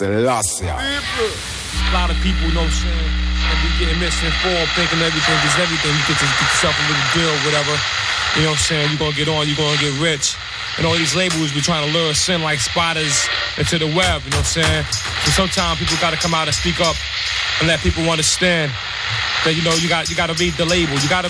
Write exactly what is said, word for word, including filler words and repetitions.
Selassie. A lot of people, you know what I'm saying, that be getting misinformed, thinking everything is everything. You get, to, get yourself a little deal, whatever. You know what I'm saying? You're going to get on, you're going to get rich. And all these labels be trying to lure sin like spiders into the web, you know what I'm saying? So sometimes people got to come out and speak up and let people understand that, you know, you got you got to read the label. You got to